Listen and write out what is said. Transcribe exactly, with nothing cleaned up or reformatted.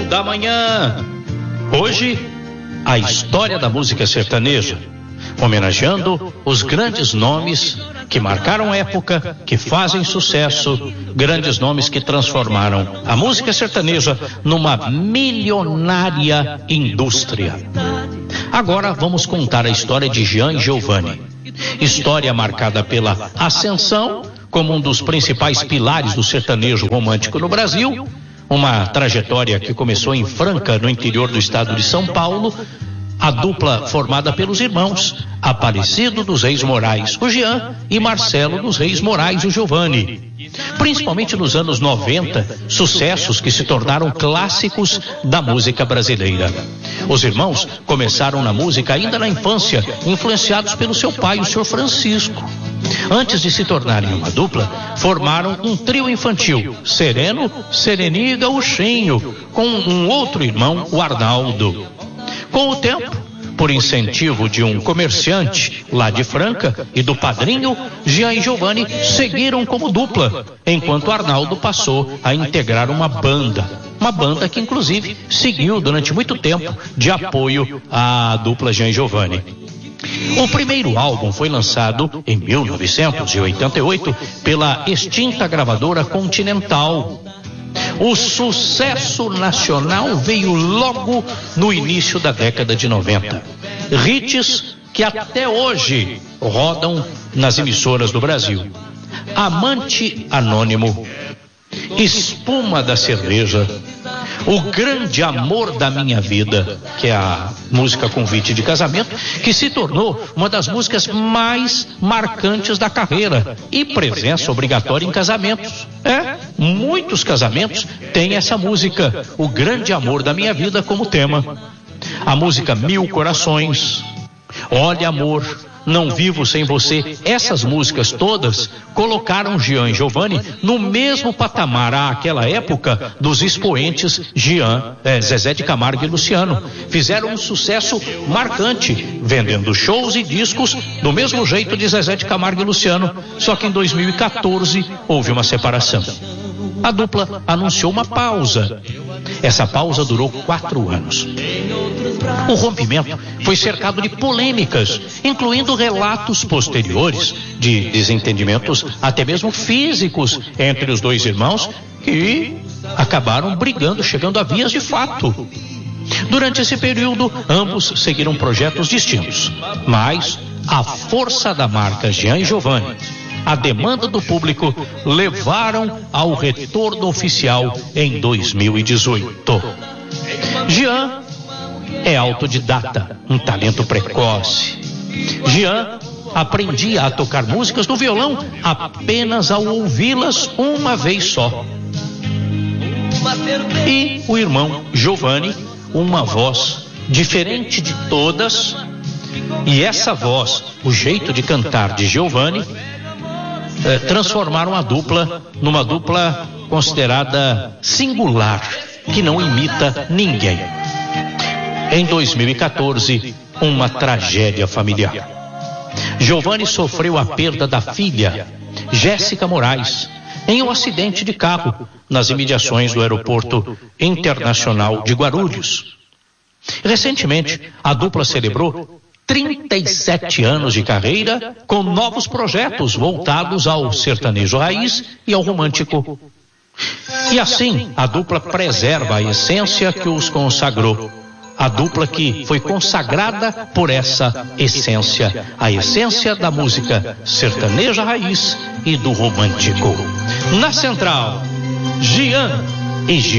da Manhã. Hoje, a história da música sertaneja, homenageando os grandes nomes que marcaram época, que fazem sucesso, grandes nomes que transformaram a música sertaneja numa milionária indústria. Agora vamos contar a história de Jean e Giovanni. História marcada pela ascensão como um dos principais pilares do sertanejo romântico no Brasil, uma trajetória que começou em Franca, no interior do estado de São Paulo. A dupla formada pelos irmãos Aparecido dos Reis Moraes, o Jean, e Marcelo dos Reis Moraes, o Giovanni. Principalmente nos anos noventa, sucessos que se tornaram clássicos da música brasileira. Os irmãos começaram na música ainda na infância, influenciados pelo seu pai, o senhor Francisco. Antes de se tornarem uma dupla, formaram um trio infantil, Sereno, Sereninho e Gauchinho, com um outro irmão, o Arnaldo. Com o tempo, por incentivo de um comerciante lá de Franca e do padrinho, Jean e Giovanni seguiram como dupla, enquanto Arnaldo passou a integrar uma banda. Uma banda que, inclusive, seguiu durante muito tempo de apoio à dupla Jean e Giovanni. O primeiro álbum foi lançado em mil novecentos e oitenta e oito pela extinta gravadora Continental. O sucesso nacional veio logo no início da década de noventa. Hits que até hoje rodam nas emissoras do Brasil. Amante Anônimo, Espuma da Cerveja, O Grande Amor da Minha Vida, que é a música convite de casamento, que se tornou uma das músicas mais marcantes da carreira e presença obrigatória em casamentos. É, muitos casamentos têm essa música, O Grande Amor da Minha Vida, como tema. A música Mil Corações, Olha Amor, Não Vivo Sem Você, essas músicas todas colocaram Jean e Giovanni no mesmo patamar àquela época dos expoentes Jean, eh, Zezé de Camargo e Luciano. Fizeram um sucesso marcante, vendendo shows e discos do mesmo jeito de Zezé de Camargo e Luciano, só que em dois mil e quatorze houve uma separação. A dupla anunciou uma pausa. Essa pausa durou quatro anos. O rompimento foi cercado de polêmicas, incluindo relatos posteriores de desentendimentos até mesmo físicos entre os dois irmãos, que acabaram brigando, chegando a vias de fato. Durante esse período, ambos seguiram projetos distintos, mas a força da marca Jean e Giovanni, a demanda do público, levaram ao retorno oficial em dois mil e dezoito. Jean é autodidata, um talento precoce. Jean aprendia a tocar músicas no violão apenas ao ouvi-las uma vez só. E o irmão Giovanni, uma voz diferente de todas, e essa voz, o jeito de cantar de Giovanni, eh, transformaram a dupla numa dupla considerada singular, que não imita ninguém. Em dois mil e quatorze, uma tragédia familiar. Giovanni sofreu a perda da filha, Jéssica Moraes, em um acidente de carro nas imediações do Aeroporto Internacional de Guarulhos. Recentemente, a dupla celebrou trinta e sete anos de carreira com novos projetos voltados ao sertanejo raiz e ao romântico. E assim, a dupla preserva a essência que os consagrou. A dupla que foi consagrada por essa essência, a essência da música sertaneja raiz e do romântico. Na central, Jean e Gil.